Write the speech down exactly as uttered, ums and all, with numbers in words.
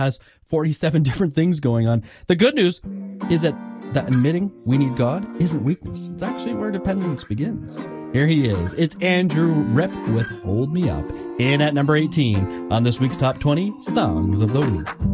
has forty-seven different things going on. The good news is that, that admitting we need God isn't weakness. It's actually where dependence begins. Here he is. It's Andrew Ripp with Hold Me Up, in at number eighteen on this week's Top twenty Songs of the Week.